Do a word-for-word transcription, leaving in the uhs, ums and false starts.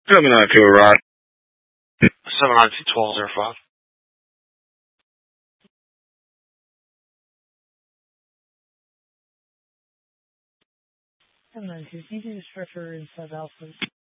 seven nine two, Rod. seven nine two twelve zero five. seven nine two, can you do this for inside Alpha?